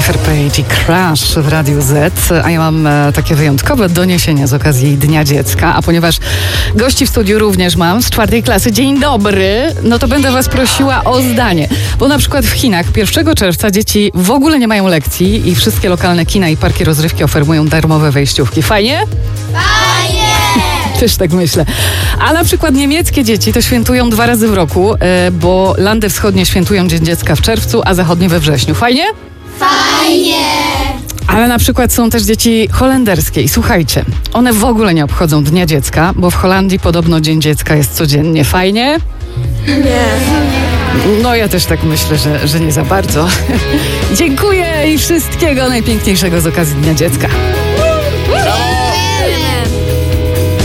Jennifer Page i Crash w Radiu Z, a ja mam takie wyjątkowe doniesienia z okazji Dnia Dziecka, a ponieważ gości w studiu również mam z 4. klasy, dzień dobry, no to będę was prosiła o zdanie, bo na przykład w Chinach 1 czerwca dzieci w ogóle nie mają lekcji i wszystkie lokalne kina i parki rozrywki oferują darmowe wejściówki. Fajnie? Fajnie! Też tak myślę. A na przykład niemieckie dzieci to świętują 2 razy w roku, bo Landy Wschodnie świętują Dzień Dziecka w czerwcu, a zachodnie we wrześniu. Fajnie? Fajnie! Ale na przykład są też dzieci holenderskie i słuchajcie, one w ogóle nie obchodzą Dnia Dziecka, bo w Holandii podobno Dzień Dziecka jest codziennie. Fajnie? Nie. No ja też tak myślę, że nie za bardzo. Dziękuję i wszystkiego najpiękniejszego z okazji Dnia Dziecka.